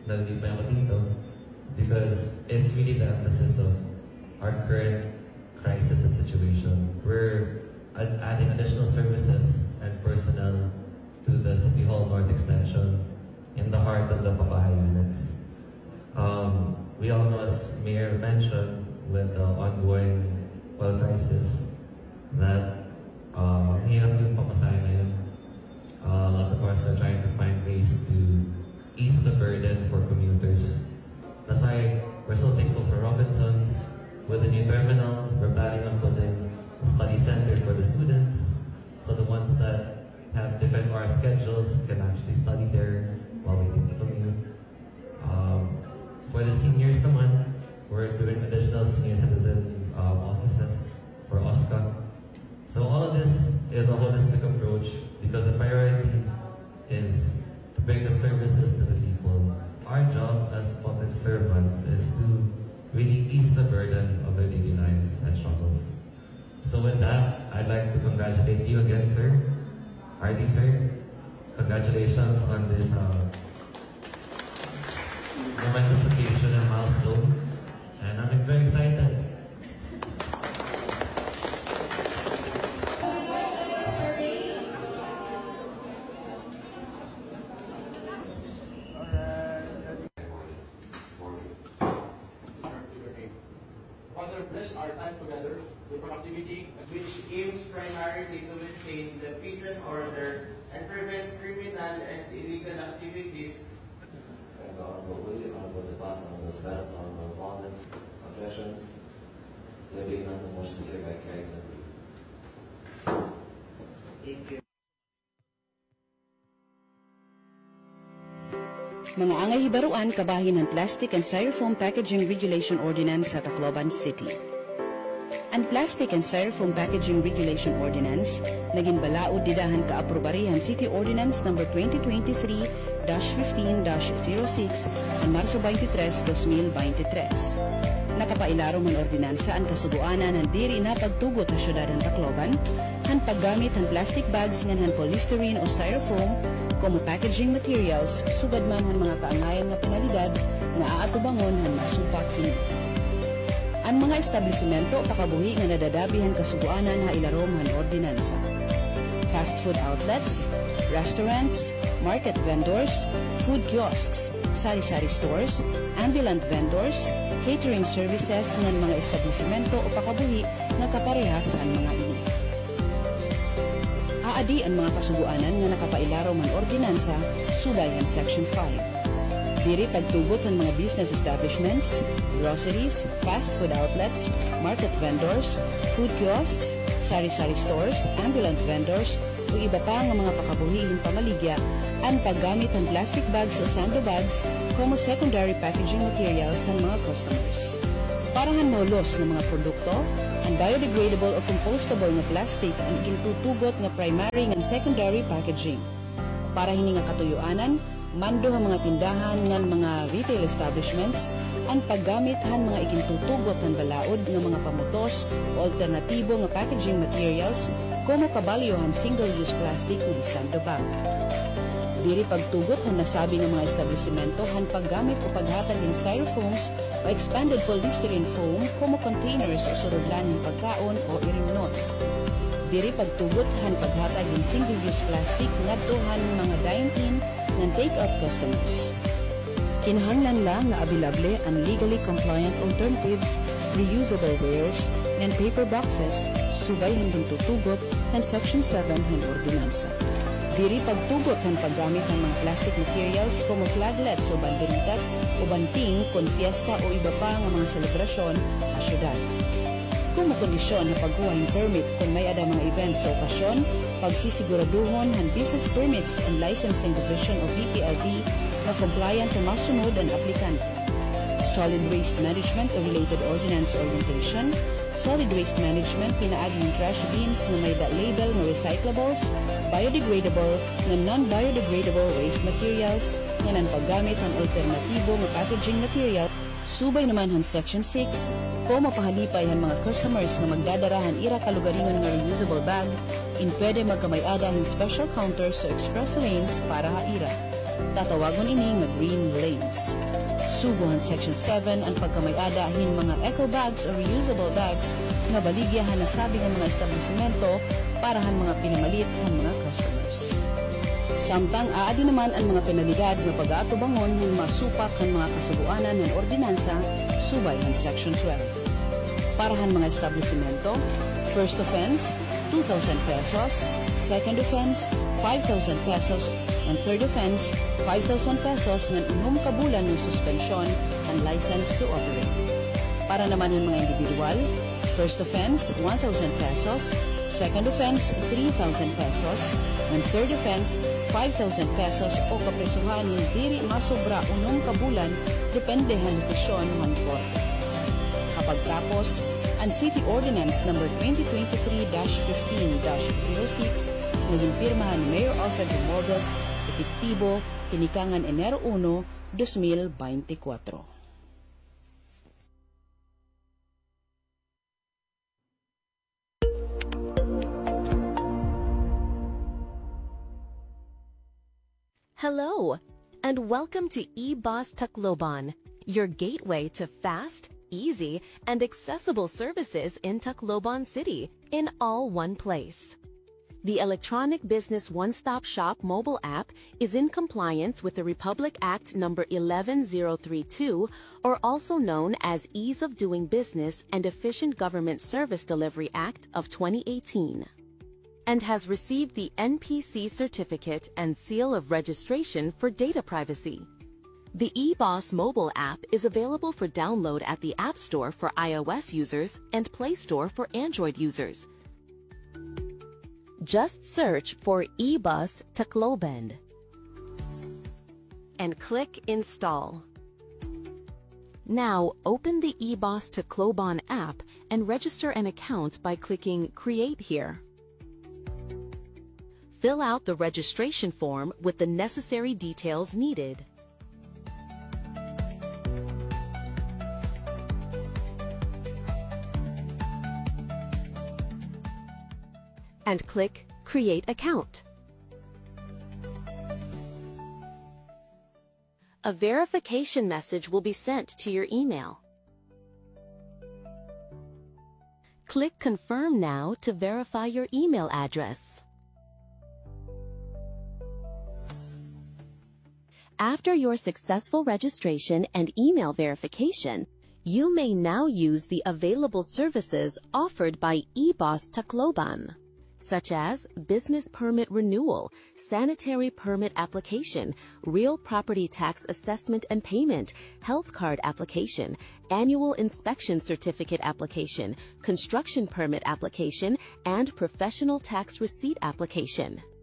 nalilipan ako dito because it's really the emphasis of our current crisis and situation. We're adding additional services and personnel to the City Hall North Extension in the heart of the Papahay units. We all know, as Mayor mentioned, with the ongoing oil crisis, that hirap yung pamasahe ngayon. A lot of us are trying to find ways to ease the burden for commuters. That's why we're so thankful for Robinsons. With the new terminal, we're planning on putting a study center for the students, so the ones that have different hour schedules can actually study there while waiting to commute. For the seniors naman, we're doing additional senior citizen offices for OSCA. So all of this is a holistic approach because the priority is to bring the services to the people. Our job as public servants is to really ease the burden of their daily lives and struggles. So with that, I'd like to congratulate you again, sir. RD, sir, congratulations on this momentous occasion and milestone. And I'm very excited. Father, bless our time together with productivity, which aims primarily to maintain the peace and order and prevent criminal and illegal activities. And with the pass on those bells on the honest confessions, there being none, the motion is hereby carried. Thank you. Mga angay hibaruan kabahin ng Plastic and Styrofoam Packaging Regulation Ordinance sa Tacloban City. Ang Plastic and Styrofoam Packaging Regulation Ordinance naging balaod didahan kaaprobarihan City Ordinance No. 2023-15-06 ang Marso 23, 2023. Nakapailarom ang ordinansa ang kasuduanan ng diri na pagtugot sa syudad ng Tacloban, han paggamit ng plastic bags ngan han polystyrene o styrofoam como packaging materials sugad man han mga kaangayan nga penalidad nga aatubangon han masupak hini. Ang mga establisimento pakabuhi nga nadadabihan kasuguanan ha ilarom han ordinansa. Fast food outlets, restaurants, market vendors, food kiosks, sari-sari stores, ambulant vendors, catering services ng mga establisimento o pakabuhi nga kaparehas ang mga ini. Aadi ang mga kasuguanan nga nakapailarom ang ordinansa subay ang Section 5. Diri pagtugot ng mga business establishments, groceries, fast food outlets, market vendors, food kiosks, sari-sari stores, ambulant vendors, o iba pa nga mga pakabuhing pamaligya ang paggamit ng plastic bags o sandbags como secondary packaging materials ng mga customers. Para hanmolos ng mga produkto, ang biodegradable o compostable na plastic ang ikintutugot nga primary and secondary packaging. Para hini nga katuyuanan, mando ang mga tindahan ng mga retail establishments ang paggamit han mga ikintutugot ng balaod ng mga pamutos o alternatibo nga packaging materials como kabalyohan single-use plastic o sandbag. Diri pagtugot han nasabi ng mga establisimento han paggamit o paghatag ng styrofoams o expanded polystyrene foam como containers o surudlan ng pagkaon o irimnon. Diri pagtugot han paghatag ng single-use plastic ngadto han mga dine-in ng take-out customers. Kinahanglan lang nga abilable ang legally compliant alternatives, reusable wares, and paper boxes subay hanggang tutugot ng Section 7 ng ordinansa. Diri pagtugot ng paggamit ng mga plastic materials como flaglets o banderitas o banting kon fiesta o iba pa nga mga selebrasyon sa syudad. Kung makondisyon na pagkuha ng permit kung may ada mga events o okasyon, pagsisiguraduhon ng Business Permits and Licensing Division o BPLD na compliant na masunod ang aplikante. Solid Waste Management o related ordinance orientation, solid waste management pinaagi ng trash bins na may label na recyclables, biodegradable na non-biodegradable waste materials, nga ng paggamit ng alternatibo ng packaging material. Subay naman ang Section 6, kung mapahalipay ang mga customers na magdadarahan ira kalugaringon ng reusable bag, in pwede magkamayada ng special counters o express lanes para haira. Tatawagon ini nga green lanes. Suguhan Section 7 ang pagkamayada hin mga eco bags or reusable bags nga baligyahan na sabi ng mga establishmento para han mga pinamalit han mga customers. Samtang aadi naman ang mga penalidad nga pag-aatubangon ng masupak han mga kasubuanan ng ordinansa subay han Section 12. Para han mga establishmento, first offense, 2,000 pesos, second offense, 5,000 pesos, and third offense, 5,000 pesos ng unong kabulan ng suspensyon and license to operate. Para naman ng mga individual, first offense, 1,000 pesos, second offense, 3,000 pesos, and third offense, 5,000 pesos o kapresuhan hindi masobra unong kabulan depende han sesyon ng korte. Kapag tapos, ang City Ordinance No. 2023-15-06 na ginpirmahan ni Mayor Alfred Romualdez, epektibo tinikangan Enero 1, 2024. Hello, and welcome to eBoss Tacloban, your gateway to fast, easy, and accessible services in Tacloban City in all one place. The Electronic Business One-Stop Shop mobile app is in compliance with the Republic Act No. 11032, or also known as Ease of Doing Business and Efficient Government Service Delivery Act of 2018, and has received the NPC certificate and seal of registration for data privacy. The eBoss mobile app is available for download at the App Store for iOS users and Play Store for Android users. Just search for eBoss Tacloban and click Install. Now open the eBoss Tacloban app and register an account by clicking Create here. Fill out the registration form with the necessary details needed. And click Create Account. A verification message will be sent to your email. Click Confirm now to verify your email address. After your successful registration and email verification, you may now use the available services offered by eBoss Tacloban, such as business permit renewal, sanitary permit application, real property tax assessment and payment, health card application, annual inspection certificate application, construction permit application, and professional tax receipt application.